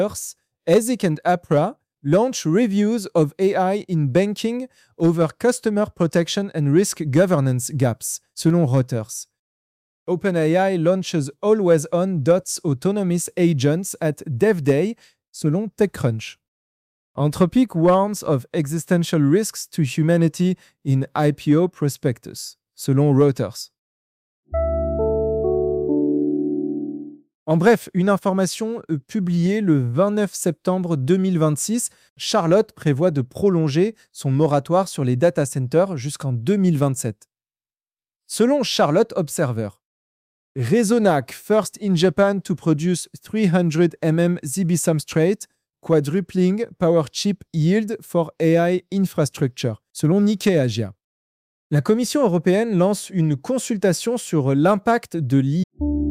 ESIC and APRA launch reviews of AI in banking over customer protection and risk governance gaps, selon Reuters. OpenAI launches always-on DOTS autonomous agents at DevDay, selon TechCrunch. Anthropic warns of existential risks to humanity in IPO prospectus, selon Reuters. En bref, une information publiée le 29 septembre 2026, Charlotte prévoit de prolonger son moratoire sur les data centers jusqu'en 2027. Selon Charlotte Observer, Resonac, first in Japan to produce 300 mm ZB substrate, quadrupling power chip yield for AI infrastructure, selon Nikkei Asia. La Commission européenne lance une consultation sur l'impact de l'IA.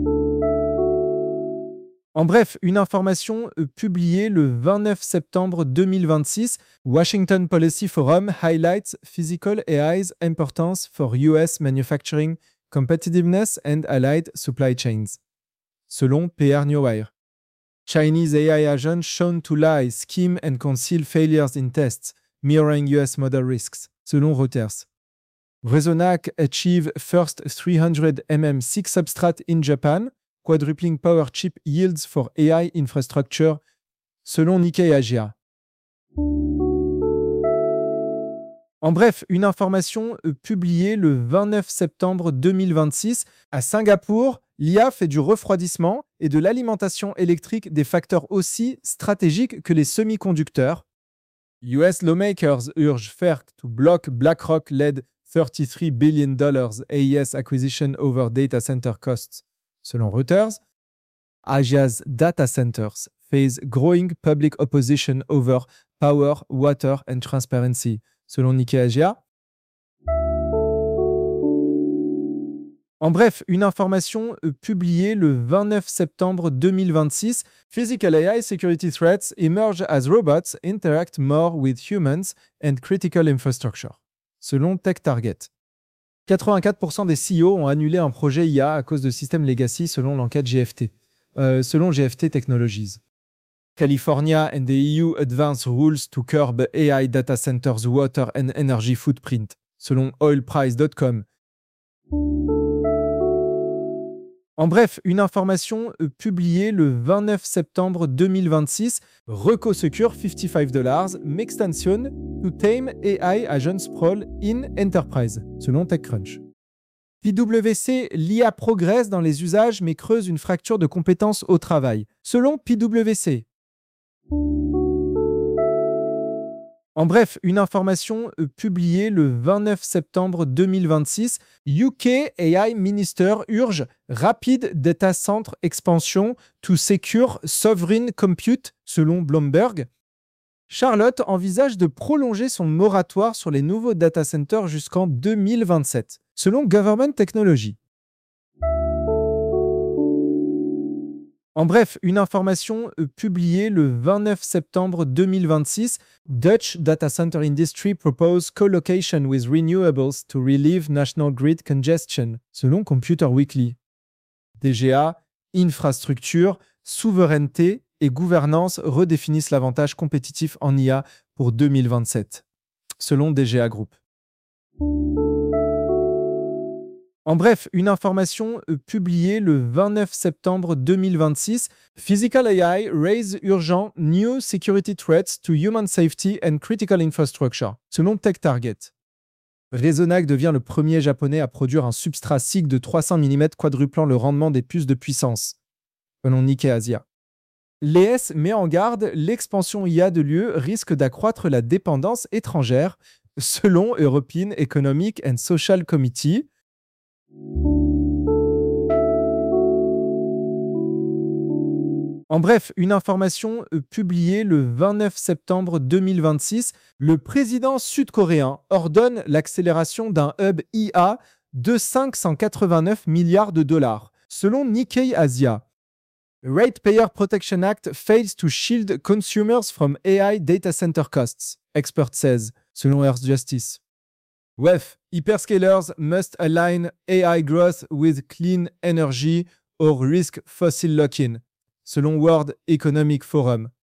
En bref, une information publiée le 29 septembre 2026, Washington Policy Forum highlights physical AI's importance for US manufacturing competitiveness and allied supply chains. Selon PR Newswire. Chinese AI agents shown to lie, scheme and conceal failures in tests, mirroring US model risks. Selon Reuters. Resonac achieve first 300 mm SiC substrate in Japan, quadrupling power chip yields for AI infrastructure, selon Nikkei Asia. En bref, une information publiée le 29 septembre 2026, à Singapour, l'IA fait du refroidissement et de l'alimentation électrique des facteurs aussi stratégiques que les semi-conducteurs. US lawmakers urge FERC to block BlackRock-led $33 billion AES acquisition over data center costs, selon Reuters. Asia's data centers face growing public opposition over power, water and transparency, selon Nikkei Asia. En bref, une information publiée le 29 septembre 2026, Physical AI security threats emerge as robots interact more with humans and critical infrastructure, selon TechTarget. 84% des CEO ont annulé un projet IA à cause de systèmes legacy selon l'enquête GFT, selon GFT Technologies. California and the EU advance rules to curb AI data centers' water and energy footprint, selon oilprice.com. En bref, une information publiée le 29 septembre 2026, RecoSecure $55 m'extension to tame AI agent sprawl in enterprise, selon TechCrunch. PwC, l'IA progresse dans les usages mais creuse une fracture de compétences au travail, selon PwC. En bref, une information publiée le 29 septembre 2026, UK AI Minister urge rapid data center expansion to secure sovereign compute, selon Bloomberg. Charlotte envisage de prolonger son moratoire sur les nouveaux data centers jusqu'en 2027, selon Government Technology. En bref, une information publiée le 29 septembre 2026, Dutch Data Center Industry propose co-location with renewables to relieve national grid congestion, selon Computer Weekly. DGA, infrastructure, souveraineté et gouvernance redéfinissent l'avantage compétitif en IA pour 2027, selon DGA Group. En bref, une information publiée le 29 septembre 2026, Physical AI raise urgent new security threats to human safety and critical infrastructure, selon TechTarget. Resonac devient le premier japonais à produire un substrat SiC de 300 mm quadruplant le rendement des puces de puissance, selon Nikkei Asia. L'ES met en garde, l'expansion IA de l'UE risque d'accroître la dépendance étrangère, selon European Economic and Social Committee. En bref, une information publiée le 29 septembre 2026, le président sud-coréen ordonne l'accélération d'un hub IA de 589 milliards de dollars, selon Nikkei Asia. Ratepayer Protection Act fails to shield consumers from AI data center costs, expert says, selon Earth Justice. WEF, hyperscalers must align AI growth with clean energy or risk fossil lock-in, selon World Economic Forum.